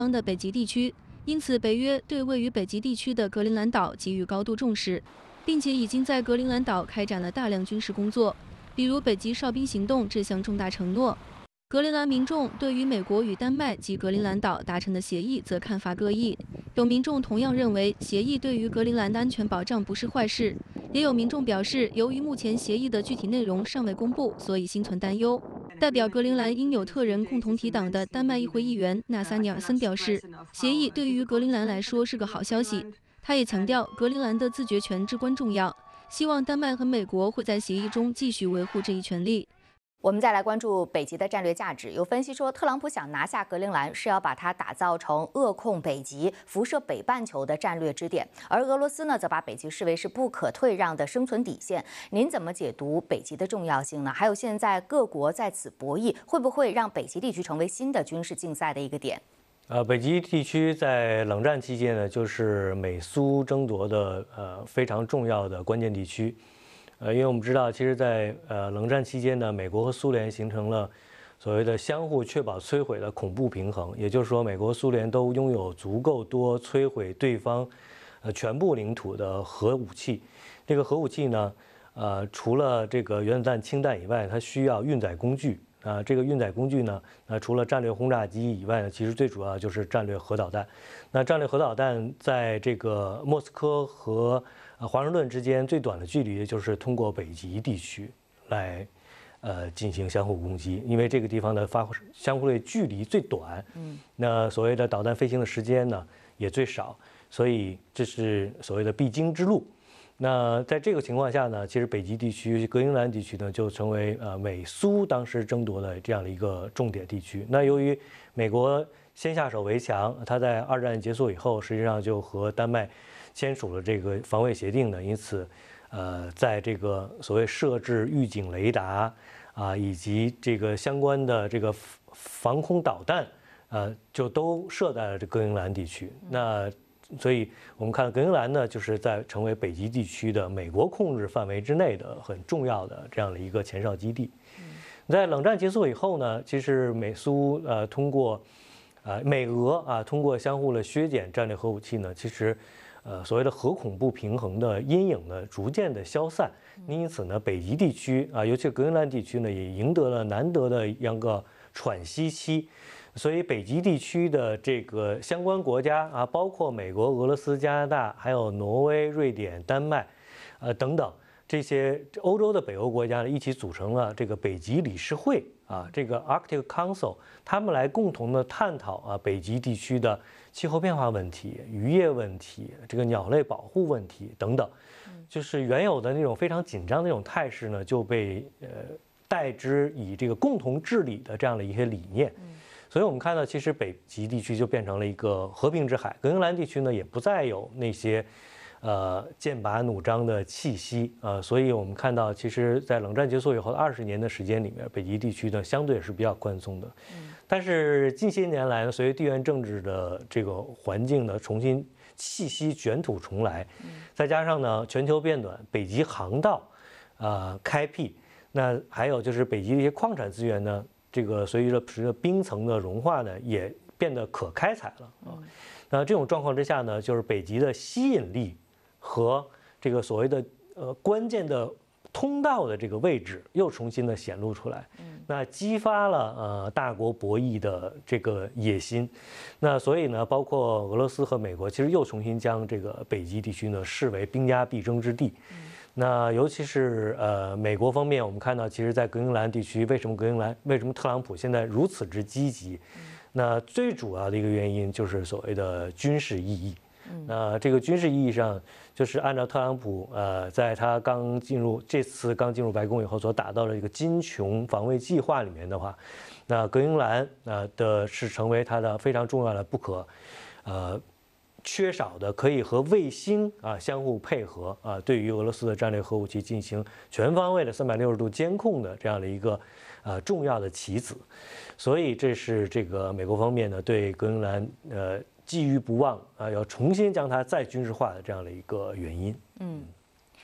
方的北极地区，因此北约对位于北极地区的格陵兰岛给予高度重视，并且已经在格陵兰岛开展了大量军事工作，比如北极哨兵行动这项重大承诺。格陵兰民众对于美国与丹麦及格陵兰岛达成的协议则看法各异，有民众同样认为协议对于格陵兰的安全保障不是坏事，也有民众表示，由于目前协议的具体内容尚未公布，所以心存担忧。代表格陵兰因纽特人共同体党的丹麦议会议员纳萨尼尔森表示，协议对于格陵兰来说是个好消息。他也强调，格陵兰的自决权至关重要，希望丹麦和美国会在协议中继续维护这一权利。 我们再来关注北极的战略价值。有分析说，特朗普想拿下格陵兰，是要把它打造成扼控北极、辐射北半球的战略支点，而俄罗斯呢，则把北极视为是不可退让的生存底线。您怎么解读北极的重要性呢？还有现在各国在此博弈，会不会让北极地区成为新的军事竞赛的一个点？ 北极地区在冷战期间呢，就是美苏争夺的非常重要的关键地区。因为我们知道，其实在冷战期间呢，美国和苏联形成了所谓的相互确保摧毁的恐怖平衡，也就是说，美国、苏联都拥有足够多摧毁对方全部领土的核武器。这个核武器呢，除了这个原子弹、氢弹以外，它需要运载工具。这个运载工具呢，除了战略轰炸机以外呢，其实最主要就是战略核导弹。那战略核导弹在这个莫斯科和华盛顿之间最短的距离，就是通过北极地区来进行相互攻击，因为这个地方的相互的距离最短，那所谓的导弹飞行的时间呢也最少，所以这是所谓的必经之路。那在这个情况下呢，其实北极地区、格陵兰地区呢，就成为美苏当时争夺的这样的一个重点地区。那由于美国先下手为强，他在二战结束以后，实际上就和丹麦签署了这个防卫协定呢，因此，在这个所谓设置预警雷达以及这个相关的这个防空导弹，就都设在了这格陵兰地区。那所以我们看格陵兰呢，就是在成为北极地区的美国控制范围之内的很重要的这样的一个前哨基地。在冷战结束以后呢，其实美苏通过美俄通过相互的削减战略核武器呢，其实所谓的核恐怖平衡的阴影呢逐渐的消散。因此呢，北极地区尤其格陵兰地区呢，也赢得了难得的一个喘息期。所以北极地区的这个相关国家包括美国、俄罗斯、加拿大，还有挪威、瑞典、丹麦，等等这些欧洲的北欧国家呢，一起组成了这个北极理事会这个 Arctic Council， 他们来共同的探讨北极地区的气候变化问题、渔业问题、这个鸟类保护问题等等，就是原有的那种非常紧张的那种态势呢，就被代之以这个共同治理的这样的一些理念。所以我们看到，其实北极地区就变成了一个和平之海，格陵兰地区呢也不再有那些剑拔弩张的气息所以我们看到，其实，在冷战结束以后20年的时间里面，北极地区呢相对是比较宽松的。但是近些年来呢，随着地缘政治的这个环境呢重新气息卷土重来，再加上呢全球变暖，北极航道开辟，那还有就是北极的一些矿产资源呢，这个随着冰层的融化呢，也变得可开采了那这种状况之下呢，就是北极的吸引力和这个所谓的关键的通道的这个位置又重新的显露出来，那激发了大国博弈的这个野心。那所以呢，包括俄罗斯和美国，其实又重新将这个北极地区呢视为兵家必争之地。那尤其是美国方面，我们看到，其实，在格陵兰地区，为什么特朗普现在如此之积极？那最主要的一个原因就是所谓的军事意义。那这个军事意义上，就是按照特朗普在他这次刚进入白宫以后所打造的一个金琼防卫计划里面的话，那格陵兰是成为他的非常重要的不可缺少的，可以和卫星相互配合对于俄罗斯的战略核武器进行全方位的360度监控的这样的一个重要的棋子。所以这是这个美国方面呢对格陵兰寄予不忘要重新将它再军事化的这样的一个原因。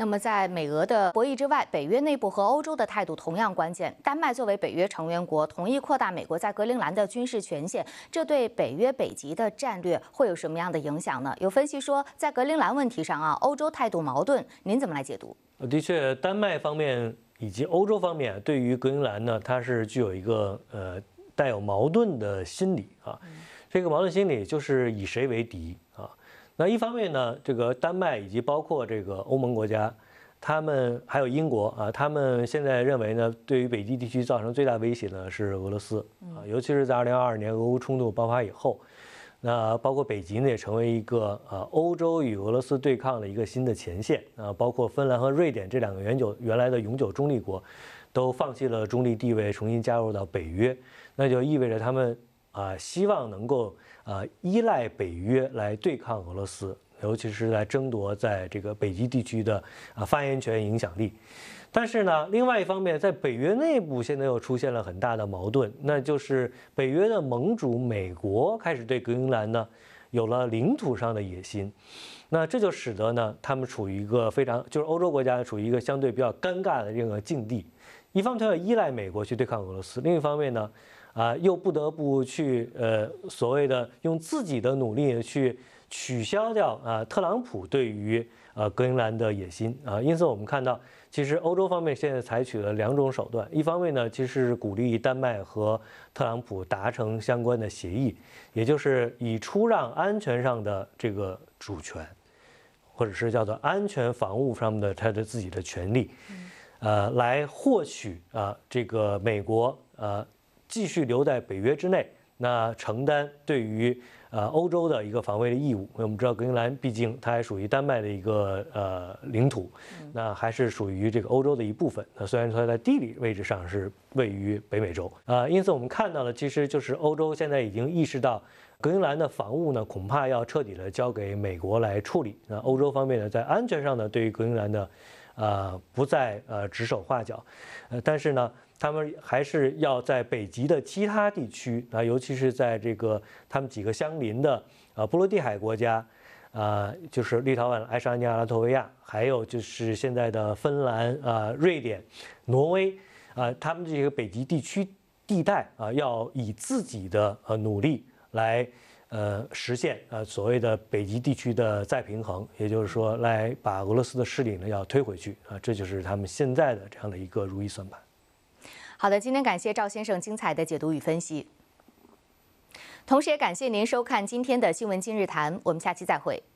那么，在美俄的博弈之外，北约内部和欧洲的态度同样关键。丹麦作为北约成员国，同意扩大美国在格陵兰的军事权限，这对北约北极的战略会有什么样的影响呢？有分析说，在格陵兰问题上欧洲态度矛盾，您怎么来解读？ 的确，丹麦方面以及欧洲方面对于格陵兰呢，它是具有一个带有矛盾的心理啊。这个矛盾心理就是以谁为敌啊？那一方面呢，这个丹麦以及包括这个欧盟国家，他们还有英国啊，他们现在认为呢，对于北极地区造成最大威胁呢是俄罗斯啊，尤其是在2022年俄乌冲突爆发以后，那包括北极呢也成为一个欧洲与俄罗斯对抗的一个新的前线啊，包括芬兰和瑞典这两个原来的永久中立国，都放弃了中立地位，重新加入到北约，那就意味着他们希望能够依赖北约来对抗俄罗斯，尤其是在争夺在这个北极地区的发言权、影响力。但是呢，另外一方面，在北约内部现在又出现了很大的矛盾，那就是北约的盟主美国开始对格陵兰呢有了领土上的野心。那这就使得呢，他们处于一个就是欧洲国家处于一个相对比较尴尬的这个境地。一方面要依赖美国去对抗俄罗斯，另一方面呢，又不得不去所谓的用自己的努力去取消掉特朗普对于格陵兰的野心啊。因此我们看到，其实欧洲方面现在采取了两种手段，一方面呢，其实是鼓励丹麦和特朗普达成相关的协议，也就是以出让安全上的这个主权，或者是叫做安全防务上面的他的自己的权利。来获取这个美国继续留在北约之内，那承担对于欧洲的一个防卫的义务。我们知道格陵兰毕竟它还属于丹麦的一个领土，那还是属于这个欧洲的一部分。那虽然说它在地理位置上是位于北美洲因此我们看到了，其实就是欧洲现在已经意识到，格陵兰的防务呢，恐怕要彻底的交给美国来处理。那欧洲方面呢，在安全上呢，对于格陵兰的不再指手画脚，但是呢，他们还是要在北极的其他地区尤其是在这个他们几个相邻的波罗的海国家，就是立陶宛、爱沙尼亚、拉脱维亚，还有就是现在的芬兰、瑞典、挪威他们这个北极地区地带要以自己的努力来实现所谓的北极地区的再平衡，也就是说，来把俄罗斯的势力呢要推回去这就是他们现在的这样的一个如意算盘。 好的，今天感谢赵先生精彩的解读与分析，同时也感谢您收看今天的新闻今日谈，我们下期再会。